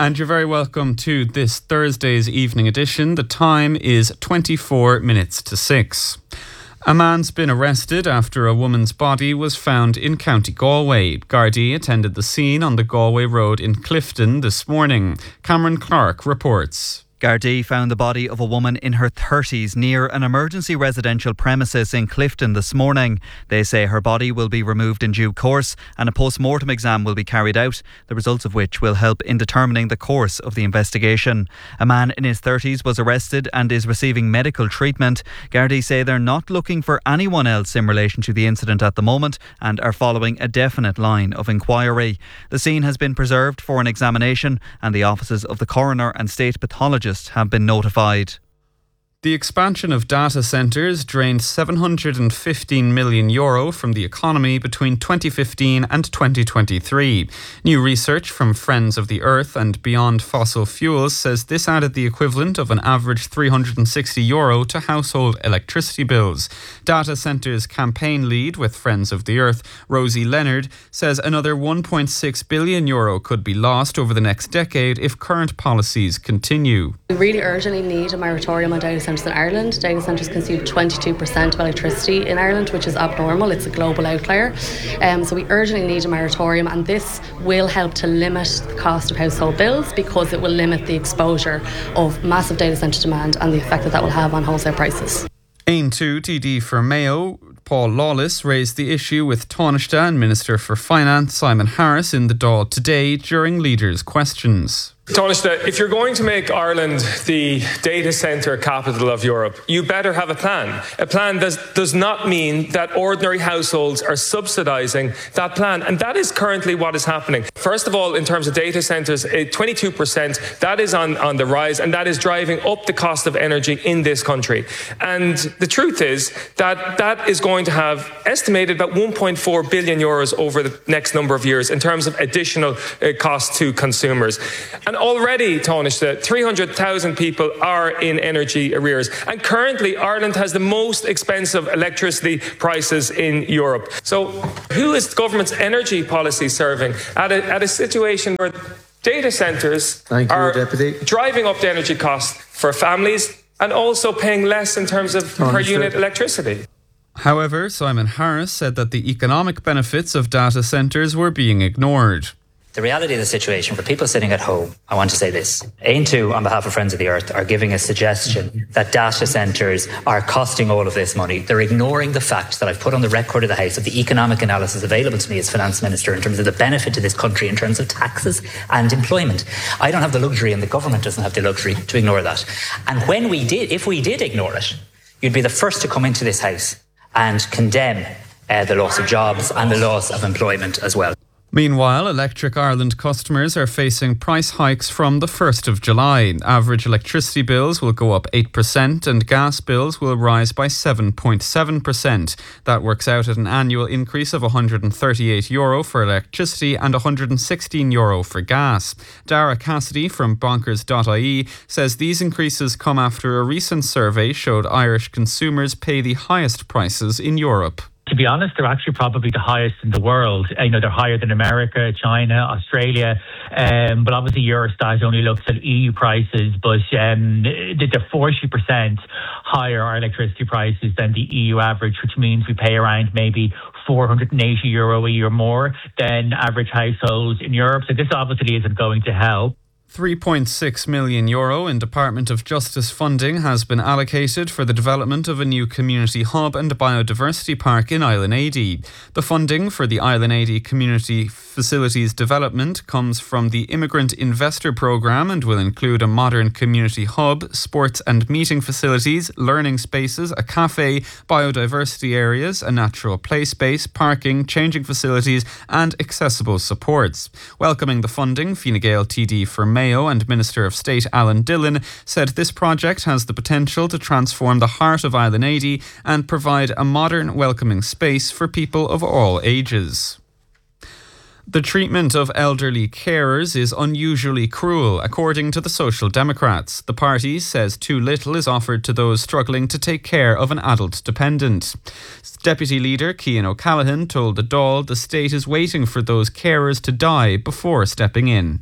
And you're very welcome to this Thursday's evening edition. The time is 24 minutes to 6. A man's been arrested after a woman's body was found in County Galway. Gardaí attended the scene on the Galway Road in Clifton this morning. Cameron Clark reports. Gardaí found the body of a woman in her 30s near an emergency residential premises in Clifton this morning. They say her body will be removed in due course and a post-mortem exam will be carried out, the results of which will help in determining the course of the investigation. A man in his 30s was arrested and is receiving medical treatment. Gardaí say they're not looking for anyone else in relation to the incident at the moment and are following a definite line of inquiry. The scene has been preserved for an examination and the offices of the coroner and state pathologist have been notified. The expansion of data centres drained €715 million from the economy between 2015 and 2023. New research from Friends of the Earth and Beyond Fossil Fuels says this added the equivalent of an average €360 to household electricity bills. Data Centres campaign lead with Friends of the Earth, Rosie Leonard, says another €1.6 billion could be lost over the next decade if current policies continue. We really urgently need a moratorium on data centres in Ireland. Data centres consume 22% of electricity in Ireland, which is abnormal. It's a global outlier. So we urgently need a moratorium, and this will help to limit the cost of household bills because it will limit the exposure of massive data centre demand and the effect that will have on wholesale prices. Ain 2 TD for Mayo, Paul Lawless, raised the issue with Taoiseach and Minister for Finance Simon Harris in the Dáil today during leaders' questions. Taoiseach, if you're going to make Ireland the data centre capital of Europe, you better have a plan. A plan that does not mean that ordinary households are subsidising that plan. And that is currently what is happening. First of all, in terms of data centres, 22%, that is on the rise, and that is driving up the cost of energy in this country. And the truth is that that is going to have estimated about €1.4 billion over the next number of years in terms of additional cost to consumers. And already, Taoiseach, 300,000 people are in energy arrears. And currently, Ireland has the most expensive electricity prices in Europe. So who is the government's energy policy serving at a situation where data centres are driving up the energy costs for families and also paying less in terms of per unit electricity? However, Simon Harris said that the economic benefits of data centres were being ignored. The reality of the situation for people sitting at home, I want to say this. Ain 2, on behalf of Friends of the Earth, are giving a suggestion that data centres are costing all of this money. They're ignoring the fact that I've put on the record of the House of the economic analysis available to me as Finance Minister in terms of the benefit to this country in terms of taxes and employment. I don't have the luxury, and the government doesn't have the luxury, to ignore that. And if we did ignore it, you'd be the first to come into this House and condemn the loss of jobs and the loss of employment as well. Meanwhile, Electric Ireland customers are facing price hikes from the 1st of July. Average electricity bills will go up 8% and gas bills will rise by 7.7%. That works out at an annual increase of €138 for electricity and €116 for gas. Dara Cassidy from Bonkers.ie says these increases come after a recent survey showed Irish consumers pay the highest prices in Europe. To be honest, they're actually probably the highest in the world. They're higher than America, China, Australia. But obviously Eurostat only looks at EU prices, but they're 40% higher, our electricity prices, than the EU average, which means we pay around maybe €480 a year more than average households in Europe. So this obviously isn't going to help. €3.6 million in Department of Justice funding has been allocated for the development of a new community hub and biodiversity park in Island Éadí. The funding for the Island Éadí community facilities development comes from the Immigrant Investor Programme and will include a modern community hub, sports and meeting facilities, learning spaces, a cafe, biodiversity areas, a natural play space, parking, changing facilities and accessible supports. Welcoming the funding, Fine Gael TD for Mayo and Minister of State Alan Dillon said this project has the potential to transform the heart of Island Éadí and provide a modern, welcoming space for people of all ages. The treatment of elderly carers is unusually cruel, according to the Social Democrats. The party says too little is offered to those struggling to take care of an adult dependent. Deputy Leader Cian O'Callaghan told the Dáil the state is waiting for those carers to die before stepping in.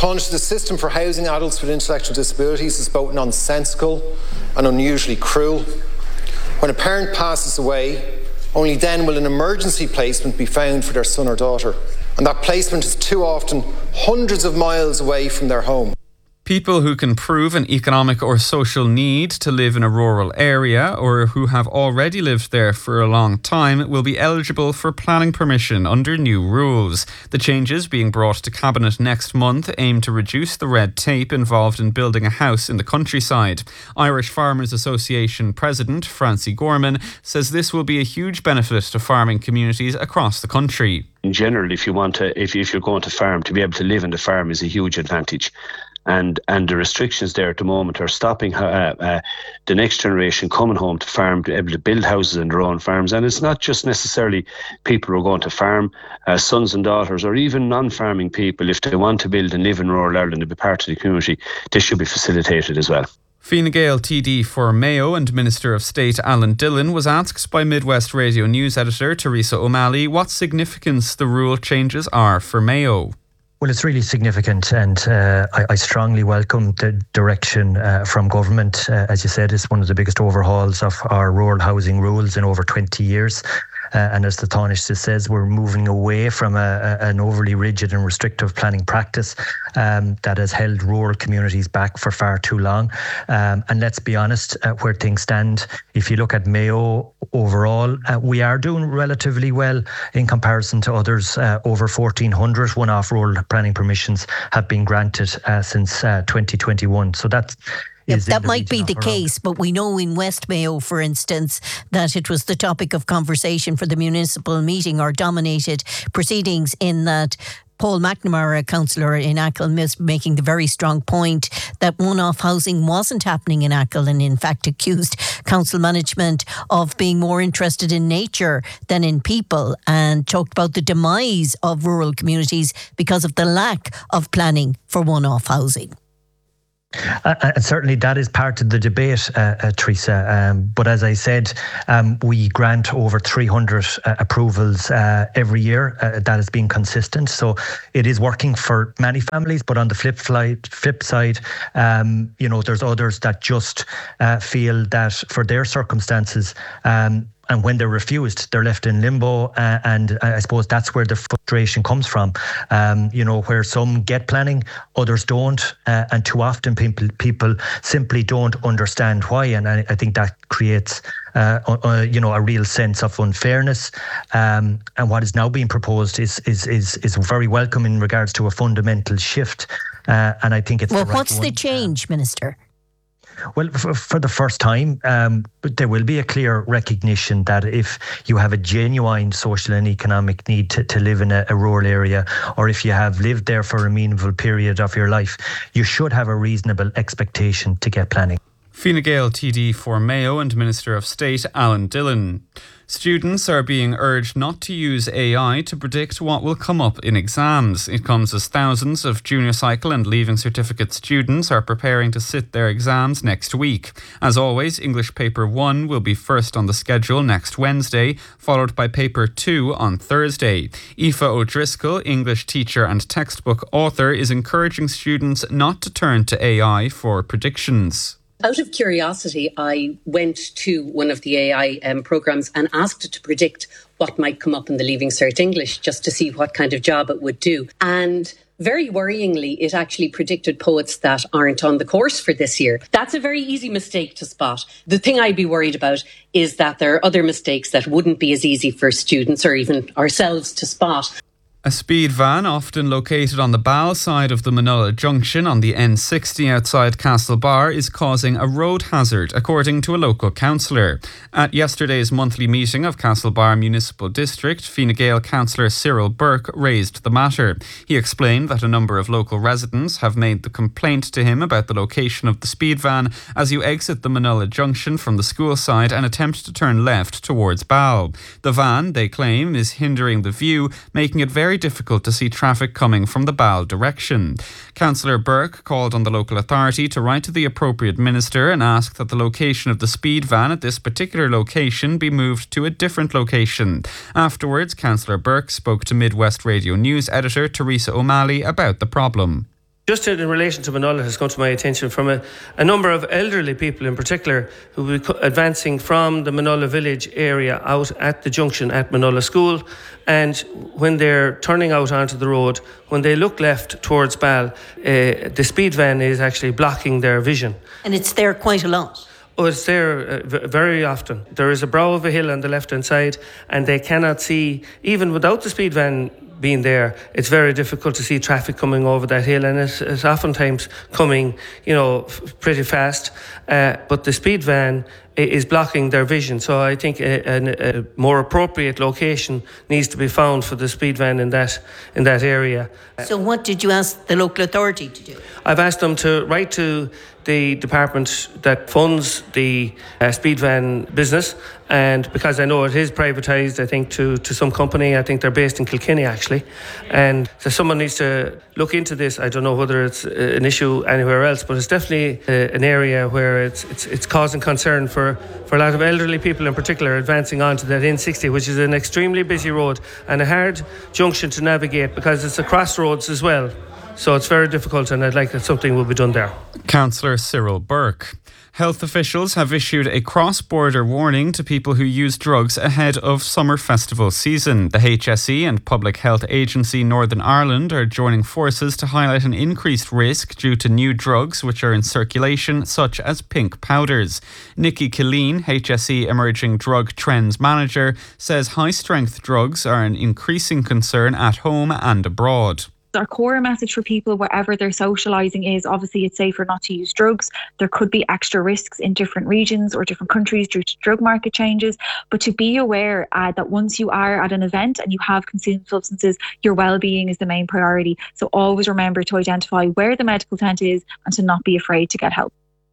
Tánaiste, the system for housing adults with intellectual disabilities is both nonsensical and unusually cruel. When a parent passes away, only then will an emergency placement be found for their son or daughter. And that placement is too often hundreds of miles away from their home. People who can prove an economic or social need to live in a rural area or who have already lived there for a long time will be eligible for planning permission under new rules. The changes being brought to Cabinet next month aim to reduce the red tape involved in building a house in the countryside. Irish Farmers Association President Francie Gorman says this will be a huge benefit to farming communities across the country. In general, if you're going to farm, to be able to live in the farm is a huge advantage. And the restrictions there at the moment are stopping the next generation coming home to farm, to be able to build houses in their own farms. And it's not just necessarily people who are going to farm, sons and daughters, or even non-farming people. If they want to build and live in rural Ireland and be part of the community, this should be facilitated as well. Fine Gael TD for Mayo and Minister of State Alan Dillon was asked by Midwest Radio News editor Teresa O'Malley what significance the rule changes are for Mayo. Well, it's really significant, and I strongly welcome the direction from government. As you said, it's one of the biggest overhauls of our rural housing rules in over 20 years. And as the Tánaiste says, we're moving away from an overly rigid and restrictive planning practice that has held rural communities back for far too long. And let's be honest, where things stand, if you look at Mayo overall, we are doing relatively well in comparison to others. Over 1,400 one-off rural planning permissions have been granted since 2021. So that's that might be the case, but we know in West Mayo, for instance, that it was the topic of conversation for the municipal meeting or dominated proceedings, in that Paul McNamara, a councillor in Achill, making the very strong point that one-off housing wasn't happening in Achill, and in fact accused council management of being more interested in nature than in people, and talked about the demise of rural communities because of the lack of planning for one-off housing. And certainly that is part of the debate, Teresa. But as I said, we grant over 300 approvals every year. That has been consistent. So it is working for many families. But on the flip side, there's others that just feel that for their circumstances, and when they're refused, they're left in limbo. And I suppose that's where the frustration comes from. Where some get planning, others don't. And too often people simply don't understand why. And I think that creates a real sense of unfairness. And what is now being proposed is very welcome in regards to a fundamental shift. And I think it's the right what's one. The change, Minister? Well, for the first time, there will be a clear recognition that if you have a genuine social and economic need to live in a rural area, or if you have lived there for a meaningful period of your life, you should have a reasonable expectation to get planning. Fine Gael TD for Mayo and Minister of State Alan Dillon. Students are being urged not to use AI to predict what will come up in exams. It comes as thousands of junior cycle and leaving certificate students are preparing to sit their exams next week. As always, English Paper 1 will be first on the schedule next Wednesday, followed by Paper 2 on Thursday. Aoife O'Driscoll, English teacher and textbook author, is encouraging students not to turn to AI for predictions. Out of curiosity, I went to one of the AI programmes and asked it to predict what might come up in the Leaving Cert English, just to see what kind of job it would do. And very worryingly, it actually predicted poets that aren't on the course for this year. That's a very easy mistake to spot. The thing I'd be worried about is that there are other mistakes that wouldn't be as easy for students or even ourselves to spot. A speed van, often located on the Ball side of the Manola Junction on the N60 outside Castlebar, is causing a road hazard, according to a local councillor. At yesterday's monthly meeting of Castlebar Municipal District, Fine Gael councillor Cyril Burke raised the matter. He explained that a number of local residents have made the complaint to him about the location of the speed van as you exit the Manola Junction from the school side and attempt to turn left towards Ball. The van, they claim, is hindering the view, making it very difficult to see traffic coming from the Ball direction. Councillor Burke called on the local authority to write to the appropriate minister and ask that the location of the speed van at this particular location be moved to a different location. Afterwards, Councillor Burke spoke to Midwest Radio News editor Teresa O'Malley about the problem. Just in relation to Manola has come to my attention from a number of elderly people in particular who will be advancing from the Manola village area out at the junction at Manola School, and when they're turning out onto the road, when they look left towards Bal, the speed van is actually blocking their vision. And it's there quite a lot. Oh, it's there very often. There is a brow of a hill on the left-hand side, and they cannot see, even without the speed van being there, it's very difficult to see traffic coming over that hill, and it's oftentimes coming, pretty fast. But the speed van is blocking their vision. So I think a more appropriate location needs to be found for the speed van in that area. So what did you ask the local authority to do? I've asked them to write to the department that funds the speed van business, and because I know it is privatised, I think to some company. I think they're based in Kilkenny actually, and so someone needs to look into this. I don't know whether it's an issue anywhere else, but it's definitely an area where it's causing concern for a lot of elderly people in particular advancing onto that N60, which is an extremely busy road and a hard junction to navigate because it's a crossroads as well. So it's very difficult, and I'd like that something will be done there. Councillor Cyril Burke. Health officials have issued a cross-border warning to people who use drugs ahead of summer festival season. The HSE and Public Health Agency Northern Ireland are joining forces to highlight an increased risk due to new drugs which are in circulation, such as pink powders. Nikki Killeen, HSE Emerging Drug Trends Manager, says high-strength drugs are an increasing concern at home and abroad. Our core message for people wherever they're socialising is obviously it's safer not to use drugs. There could be extra risks in different regions or different countries due to drug market changes, but to be aware that once you are at an event and you have consumed substances, your well-being is the main priority. So always remember to identify where the medical tent is and to not be afraid to get help.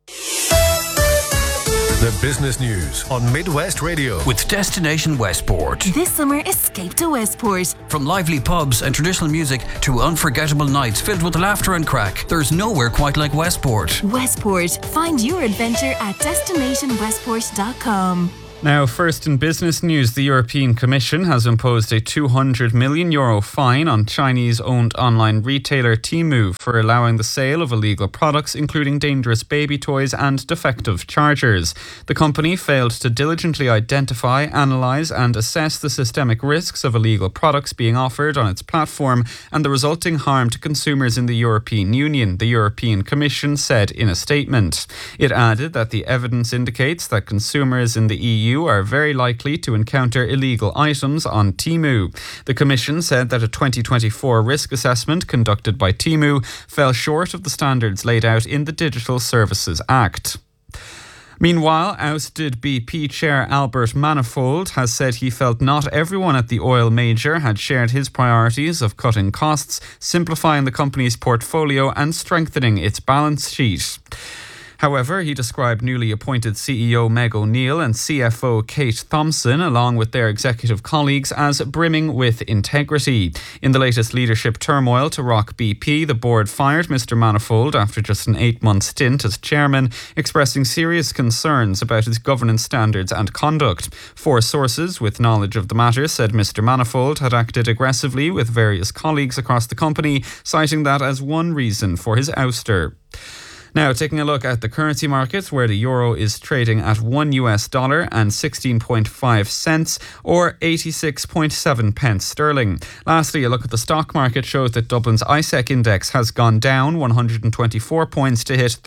The business news on Midwest Radio with Destination Westport. This summer, escape to Westport. From lively pubs and traditional music to unforgettable nights filled with laughter and crack, there's nowhere quite like Westport. Westport. Find your adventure at destinationwestport.com. Now, first in business news, the European Commission has imposed a €200 million fine on Chinese-owned online retailer Temu for allowing the sale of illegal products, including dangerous baby toys and defective chargers. The company failed to diligently identify, analyse and assess the systemic risks of illegal products being offered on its platform and the resulting harm to consumers in the European Union, the European Commission said in a statement. It added that the evidence indicates that consumers in the EU are very likely to encounter illegal items on Temu. The Commission said that a 2024 risk assessment conducted by Temu fell short of the standards laid out in the Digital Services Act. Meanwhile, ousted BP chair Albert Manifold has said he felt not everyone at the oil major had shared his priorities of cutting costs, simplifying the company's portfolio and strengthening its balance sheet. However, he described newly appointed CEO Meg O'Neill and CFO Kate Thompson, along with their executive colleagues, as brimming with integrity. In the latest leadership turmoil to rock BP, the board fired Mr. Manifold after just an 8-month stint as chairman, expressing serious concerns about his governance standards and conduct. 4 sources with knowledge of the matter said Mr. Manifold had acted aggressively with various colleagues across the company, citing that as one reason for his ouster. Now, taking a look at the currency markets, where the euro is trading at $1 and 16.5 cents, or 86.7 pence sterling. Lastly, a look at the stock market shows that Dublin's ISEC index has gone down 124 points to hit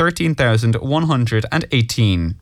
13,118.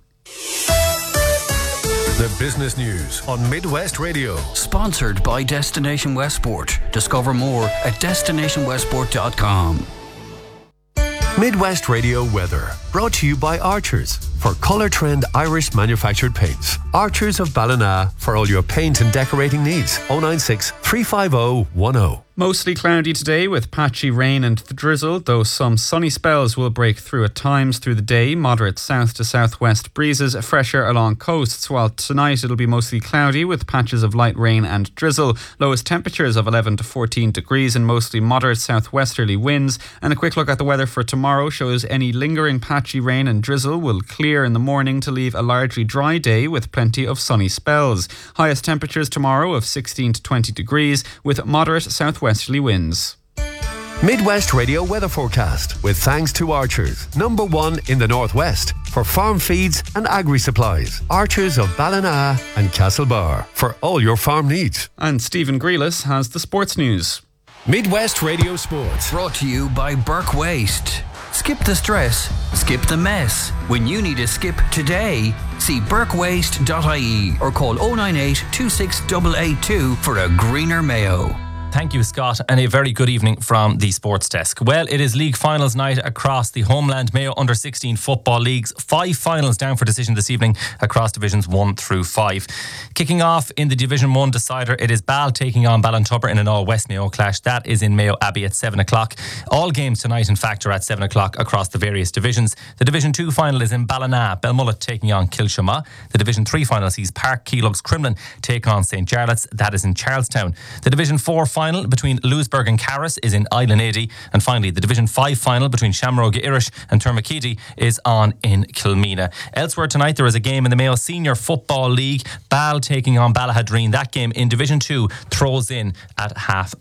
The business news on Midwest Radio. Sponsored by Destination Westport. Discover more at destinationwestport.com. Midwest Radio weather, brought to you by Archers for Colour Trend Irish manufactured paints. Archers of Ballina for all your paint and decorating needs. 096 350 10. Mostly cloudy today with patchy rain and drizzle, though some sunny spells will break through at times through the day. Moderate south to southwest breezes, fresher along coasts, while tonight it'll be mostly cloudy with patches of light rain and drizzle. Lowest temperatures of 11 to 14 degrees and mostly moderate southwesterly winds. And a quick look at the weather for tomorrow shows any lingering patchy rain and drizzle will clear in the morning to leave a largely dry day with plenty of sunny spells. Highest temperatures tomorrow of 16 to 20 degrees with moderate southwesterly winds. Midwest Radio weather forecast with thanks to Archers, #1 in the Northwest for farm feeds and agri-supplies. Archers of Ballina and Castlebar for all your farm needs. And Stephen Grealis has the sports news. Midwest Radio Sports. Brought to you by Burke Waste. Skip the stress, skip the mess. When you need a skip today, see burkewaste.ie or call 098 26882 for a greener Mayo. Thank you, Scott, and a very good evening from the Sports Desk. Well, it is league finals night across the Homeland Mayo Under-16 Football Leagues. 5 finals down for decision this evening across Divisions 1 through 5. Kicking off in the Division 1 decider, it is Ball taking on Ballintubber in an all-West Mayo clash. That is in Mayo Abbey at 7 o'clock. All games tonight, in fact, are at 7 o'clock across the various divisions. The Division 2 final is in Ballina, Belmullet taking on Kilshama. The Division 3 final sees Park Keelugs Crumlin take on St. Jarlath's. That is in Charlestown. The Division 4 final between Lewisburg and Carris is in Island 80. And finally, the Division 5 final between Shamroga Irish and Termakiti is on in Kilmena. Elsewhere tonight, there is a game in the Mayo Senior Football League. Ball taking on Ballahadreen. That game in Division 2 throws in at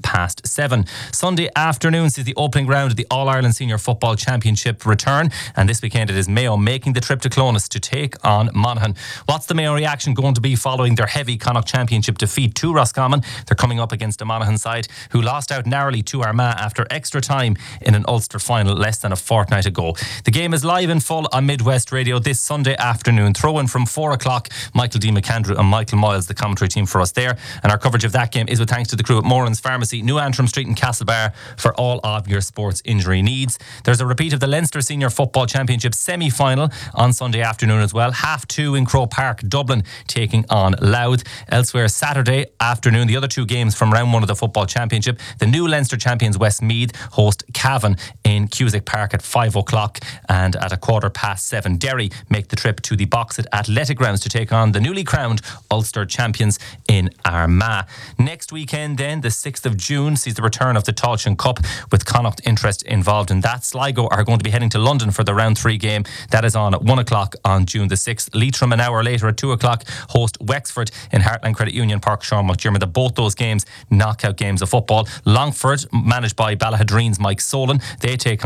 7:30. Sunday afternoon sees the opening round of the All-Ireland Senior Football Championship return. And this weekend it is Mayo making the trip to Clones to take on Monaghan. What's the Mayo reaction going to be following their heavy Connacht Championship defeat to Roscommon? They're coming up against a Monaghan side who lost out narrowly to Armagh after extra time in an Ulster final less than a fortnight ago. The game is live in full on Midwest Radio this Sunday afternoon. Throw-in from 4 o'clock. Michael D. McAndrew and Michael Moyles, the commentary team for us there. And our coverage of that game is with thanks to the crew at Moran's Pharmacy, New Antrim Street in Castlebar for all of your sports injury needs. There's a repeat of the Leinster Senior Football Championship semi-final on Sunday afternoon as well. 2:30 in Croke Park, Dublin taking on Louth. Elsewhere, Saturday afternoon, the other 2 games from round 1 of the Football Championship. The new Leinster champions Westmeath host Cavan in Cusack Park at 5 o'clock, and at 7:15 Derry make the trip to the Boxit Athletic Grounds to take on the newly crowned Ulster champions in Armagh. Next weekend then, the 6th of June, sees the return of the Tailteann Cup with Connacht interest involved in that. Sligo are going to be heading to London for the round 3 game. That is on at 1 o'clock on June the 6th. Leitrim an hour later at 2 o'clock host Wexford in Heartland Credit Union Park, Sean McDermott. Both those games knockout games of football. Longford, managed by Ballahadreen's Mike Solan, they take on